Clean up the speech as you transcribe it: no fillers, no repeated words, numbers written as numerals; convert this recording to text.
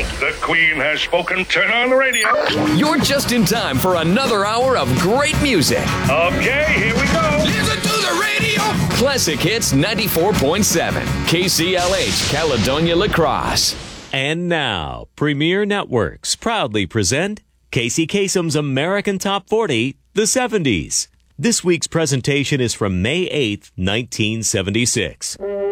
music. The Queen has spoken. Turn on the radio. You're just in time for another hour of great music. Okay, here we go. Listen to the radio. Classic Hits 94.7. KCLH, Caledonia Lacrosse. And now, Premier Networks proudly present Casey Kasem's American Top 40, the 70s. This week's presentation is from May 8th, 1976.